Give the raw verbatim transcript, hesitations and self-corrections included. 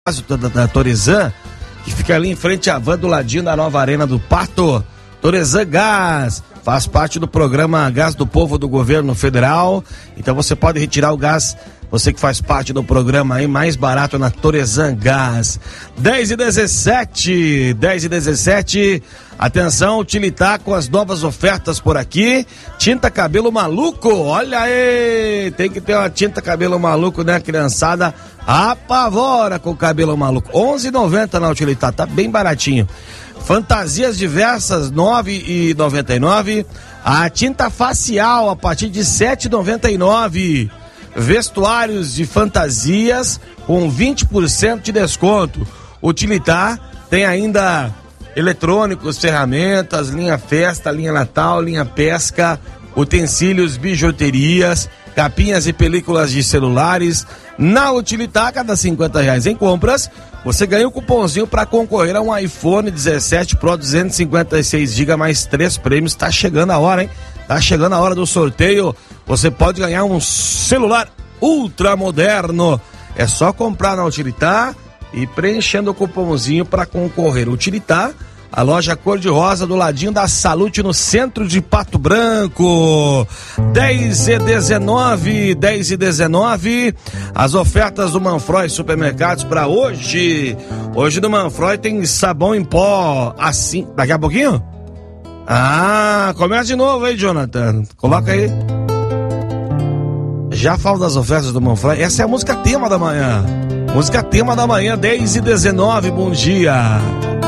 da, da Torizan, que fica ali em frente à van do ladinho da nova Arena do Pato. Torizan Gás faz parte do programa Gás do Povo do Governo Federal, então você pode retirar o gás, você que faz parte do programa aí, mais barato na Torizan Gás. dez e dezessete, dez e dezessete, atenção, Utilitar com as novas ofertas por aqui. Tinta cabelo maluco, olha aí, tem que ter uma tinta cabelo maluco, né, criançada? Apavora com o cabelo maluco. onze e noventa na Utilitar, tá bem baratinho. Fantasias diversas, nove e noventa e nove. A tinta facial a partir de sete e noventa e nove. Vestuários de fantasias com vinte por cento de desconto. Utilitar tem ainda eletrônicos, ferramentas, linha festa, linha Natal, linha pesca, utensílios, bijuterias, capinhas e películas de celulares. Na Utilitar, cada cinquenta reais em compras, você ganha um cupomzinho para concorrer a um iPhone dezessete Pro duzentos e cinquenta e seis gigabytes mais três prêmios. Tá chegando a hora, hein? Tá chegando a hora do sorteio. Você pode ganhar um celular ultra moderno. É só comprar na Utilitar e preenchendo o cupomzinho para concorrer. Utilitar, a loja cor-de-rosa do ladinho da Salute, no centro de Pato Branco. dez e dezenove, dez e dezenove. As ofertas do Manfroy Supermercados para hoje. Hoje no Manfroy tem sabão em pó assim. Daqui a pouquinho? Ah, começa de novo aí, Jonathan. Coloca aí. Já falo das ofertas do Manfroy. Essa é a música tema da manhã. Música tema da manhã, dez e dezenove. Bom dia.